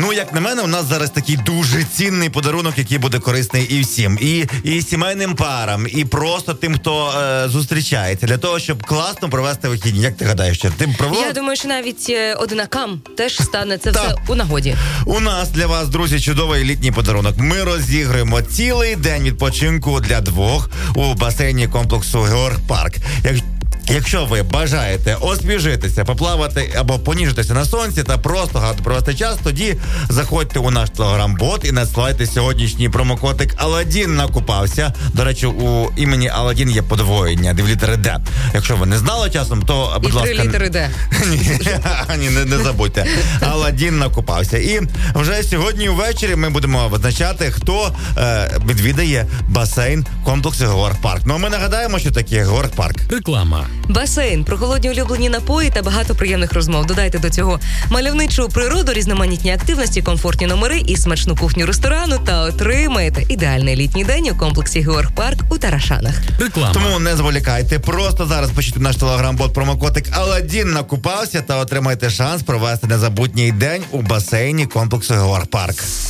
Ну, як на мене, у нас зараз такий дуже цінний подарунок, який буде корисний і всім. І сімейним парам, і просто тим, хто зустрічається. Для того, щоб класно провести вихідні. Як ти гадаєш, що ти провела? Я думаю, що навіть одинакам теж стане це все у нагоді. У нас для вас, друзі, чудовий літній подарунок. Ми розіграємо цілий день відпочинку для двох у басейні комплексу Георг Парк. Якщо ви бажаєте освіжитися, поплавати або поніжитися на сонці та просто гарно провести час, тоді заходьте у наш телеграм-бот і надсилайте сьогоднішній промокодик «Аладдін накупався». До речі, у імені Аладдін є подвоєння, 2 літери «Д». Якщо ви не знали часом, то, будь ласка... І 3 літери «Д». Ні, не забудьте. Аладдін накупався. І вже сьогодні ввечері ми будемо визначати, хто відвідає басейн комплексу Георг Парк. Ну, а ми нагадаємо, що таке Георг Парк. Реклама. Басейн, прохолодні улюблені напої та багато приємних розмов. Додайте до цього мальовничу природу, різноманітні активності, комфортні номери і смачну кухню ресторану та отримаєте ідеальний літній день у комплексі Георг Парк у Тарашанах. Реклама. Тому не зволікайте, просто зараз пишіть наш телеграм-бот промокодик «Аладдін накупався» та отримайте шанс провести незабутній день у басейні комплексу Георг Парк.